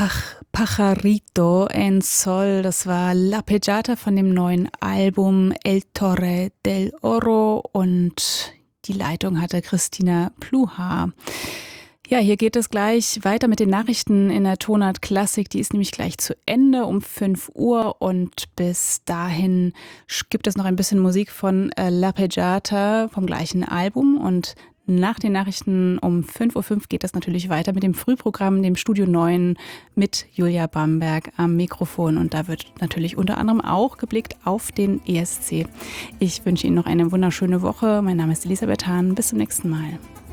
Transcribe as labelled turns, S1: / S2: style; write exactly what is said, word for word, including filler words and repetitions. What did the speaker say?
S1: Pach, Pajarito en Sol, das war La Pejata von dem neuen Album El Torre del Oro und die Leitung hatte Christina Pluhar. Ja, hier geht es gleich weiter mit den Nachrichten in der Tonart Klassik. Die ist nämlich gleich zu Ende um fünf Uhr und bis dahin gibt es noch ein bisschen Musik von äh, La Pejata vom gleichen Album und nach den Nachrichten um fünf Uhr fünf geht das natürlich weiter mit dem Frühprogramm, dem Studio neun mit Julia Bamberg am Mikrofon. Und da wird natürlich unter anderem auch geblickt auf den E S C. Ich wünsche Ihnen noch eine wunderschöne Woche. Mein Name ist Elisabeth Hahn. Bis zum nächsten Mal.